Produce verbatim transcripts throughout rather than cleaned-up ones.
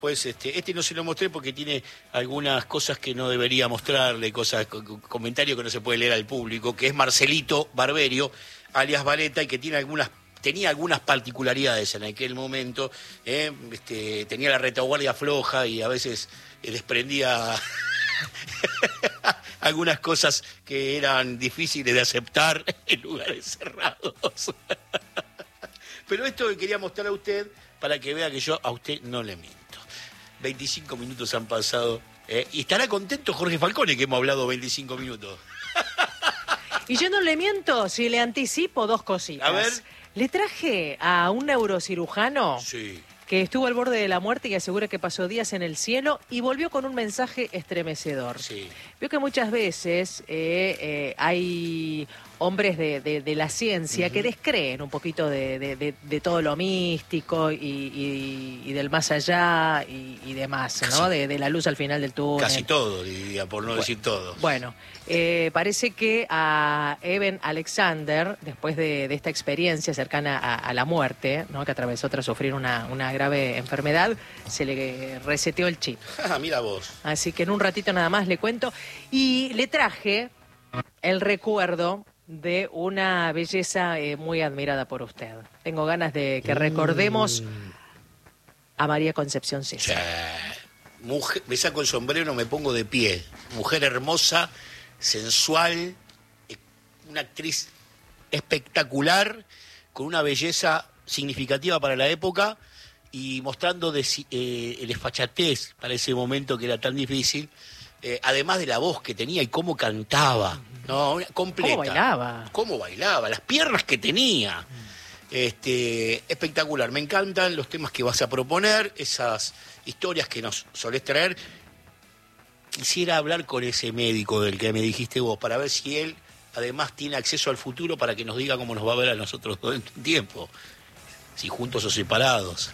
Pues este, este no se lo mostré porque tiene algunas cosas que no debería mostrarle, cosas, comentarios que no se puede leer al público, que es Marcelito Barberio, alias Valeta, y que tiene algunas, tenía algunas particularidades en aquel momento, eh, este, tenía la retaguardia floja y a veces eh, desprendía algunas cosas que eran difíciles de aceptar en lugares cerrados. Pero esto que quería mostrar a usted para que vea que yo a usted no le miento. veinticinco minutos han pasado. Eh, y estará contento Jorge Falcone que hemos hablado veinticinco minutos. Y yo no le miento si le anticipo dos cositas. A ver. Le traje a un neurocirujano Sí. que estuvo al borde de la muerte y asegura que pasó días en el cielo y volvió con un mensaje estremecedor. Sí. Veo que muchas veces eh, eh, hay hombres de, de, de la ciencia uh-huh. que descreen un poquito de, de, de, de todo lo místico y, y, y del más allá y, y demás, ¿no? De, de la luz al final del túnel. Casi todo, diría, por no bueno, decir todo. Bueno, eh, parece que a Eben Alexander, después de, de esta experiencia cercana a, a la muerte, ¿no? Que atravesó tras sufrir una, una grave enfermedad, se le reseteó el chip. Ah, mira vos. Así que en un ratito nada más le cuento. Y le traje el recuerdo de una belleza eh, muy admirada por usted. Tengo ganas de que recordemos a María Concepción César. Sí. Mujer, me saco el sombrero, me pongo de pie. Mujer hermosa, sensual, una actriz espectacular, con una belleza significativa para la época y mostrando de, eh, el desfachatez para ese momento que era tan difícil, eh, además de la voz que tenía y cómo cantaba, ¿no? Completa. ¿Cómo bailaba? Cómo bailaba, las piernas que tenía. Este, espectacular, me encantan los temas que vas a proponer, esas historias que nos solés traer. Quisiera hablar con ese médico del que me dijiste vos, para ver si él además tiene acceso al futuro para que nos diga cómo nos va a ver a nosotros todo el tiempo, si juntos o separados.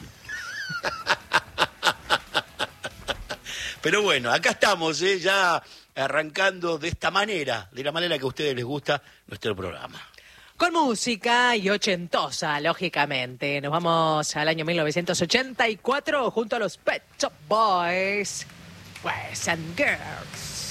Pero bueno, acá estamos, ¿eh? Ya arrancando de esta manera, de la manera que a ustedes les gusta nuestro programa. Con música y ochentosa, lógicamente. Nos vamos al año mil novecientos ochenta y cuatro junto a los Pet Shop Boys, Boys and Girls.